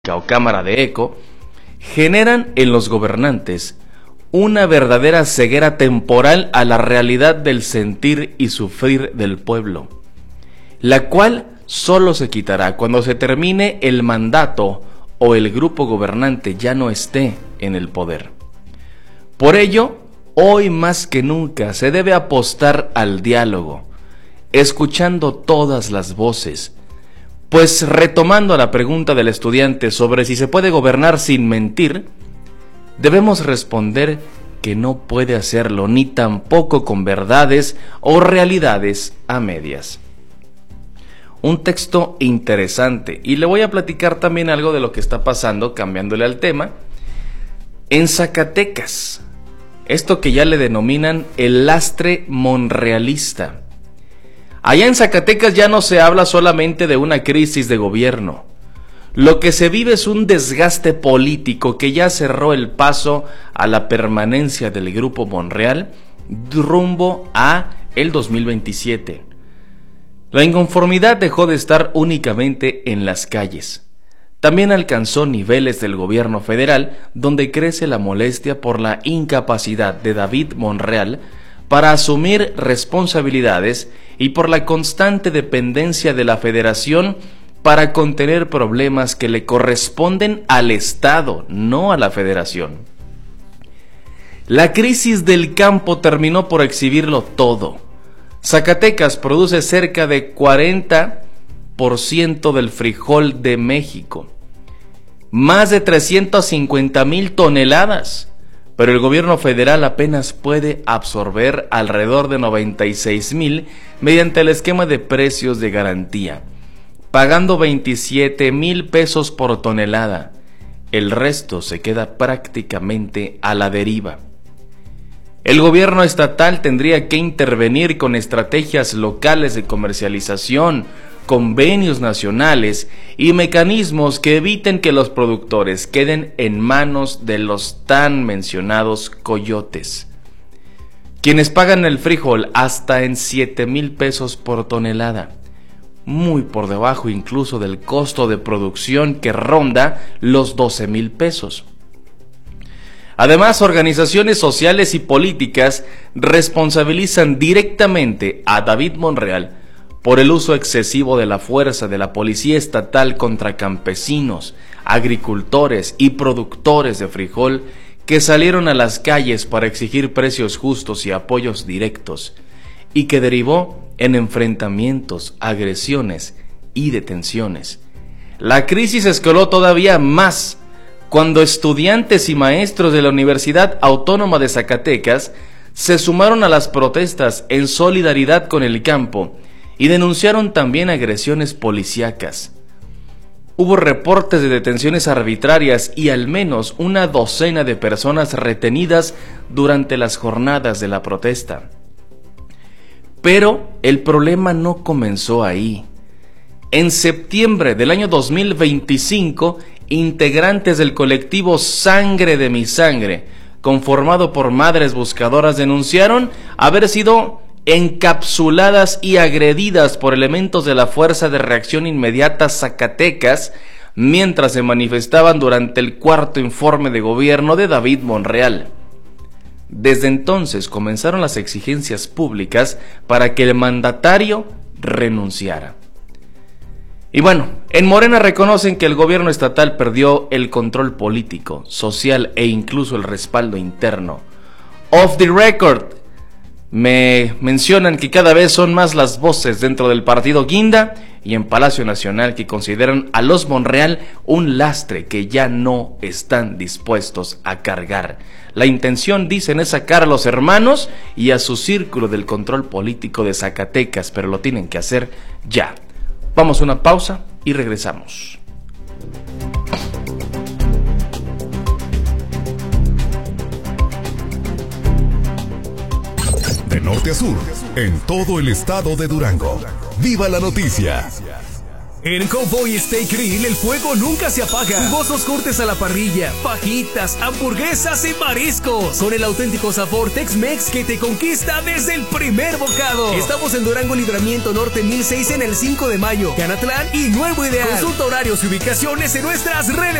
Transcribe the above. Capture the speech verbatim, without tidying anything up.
o cámara de eco, generan en los gobernantes una verdadera ceguera temporal a la realidad del sentir y sufrir del pueblo, la cual solo se quitará cuando se termine el mandato o el grupo gobernante ya no esté en el poder. Por ello, hoy más que nunca se debe apostar al diálogo, escuchando todas las voces, pues retomando la pregunta del estudiante sobre si se puede gobernar sin mentir, debemos responder que no puede hacerlo, ni tampoco con verdades o realidades a medias. Un texto interesante, y le voy a platicar también algo de lo que está pasando, cambiándole al tema, en Zacatecas, esto que ya le denominan el lastre monrealista. Allá en Zacatecas ya no se habla solamente de una crisis de gobierno. Lo que se vive es un desgaste político que ya cerró el paso a la permanencia del Grupo Monreal rumbo a el dos mil veintisiete. La inconformidad dejó de estar únicamente en las calles. También alcanzó niveles del gobierno federal, donde crece la molestia por la incapacidad de David Monreal para asumir responsabilidades y por la constante dependencia de la federación para contener problemas que le corresponden al Estado, no a la federación. La crisis del campo terminó por exhibirlo todo. Zacatecas produce cerca de cuarenta por ciento del frijol de México, más de trescientas cincuenta mil toneladas, pero el gobierno federal apenas puede absorber alrededor de noventa y seis mil mediante el esquema de precios de garantía, pagando veintisiete mil pesos por tonelada. El resto se queda prácticamente a la deriva. El gobierno estatal tendría que intervenir con estrategias locales de comercialización, convenios nacionales y mecanismos que eviten que los productores queden en manos de los tan mencionados coyotes, quienes pagan el frijol hasta en siete mil pesos por tonelada, muy por debajo incluso del costo de producción que ronda los doce mil pesos. Además, organizaciones sociales y políticas responsabilizan directamente a David Monreal por el uso excesivo de la fuerza de la policía estatal contra campesinos, agricultores y productores de frijol que salieron a las calles para exigir precios justos y apoyos directos, y que derivó en enfrentamientos, agresiones y detenciones. La crisis escaló todavía más cuando estudiantes y maestros de la Universidad Autónoma de Zacatecas se sumaron a las protestas en solidaridad con el campo y denunciaron también agresiones policíacas. Hubo reportes de detenciones arbitrarias y al menos una docena de personas retenidas durante las jornadas de la protesta. Pero el problema no comenzó ahí. En septiembre del año dos mil veinticinco, integrantes del colectivo Sangre de mi Sangre, conformado por madres buscadoras, denunciaron haber sido encapsuladas y agredidas por elementos de la Fuerza de Reacción Inmediata Zacatecas mientras se manifestaban durante el cuarto informe de gobierno de David Monreal. Desde entonces comenzaron las exigencias públicas para que el mandatario renunciara. Y bueno, en Morena reconocen que el gobierno estatal perdió el control político, social e incluso el respaldo interno. Off the record, me mencionan que cada vez son más las voces dentro del partido Guinda y en Palacio Nacional que consideran a los Monreal un lastre que ya no están dispuestos a cargar. La intención, dicen, es sacar a los hermanos y a su círculo del control político de Zacatecas, pero lo tienen que hacer ya. Vamos a una pausa y regresamos. De norte a sur, en todo el estado de Durango. ¡Viva la noticia! En Cowboy Steak Grill el fuego nunca se apaga. Jugosos cortes a la parrilla, fajitas, hamburguesas y mariscos. Con el auténtico sabor Tex-Mex que te conquista desde el primer bocado. Estamos en Durango Libramiento Norte mil seis en el cinco de mayo, Canatlán y Nuevo Ideal. Consulta horarios y ubicaciones en nuestras redes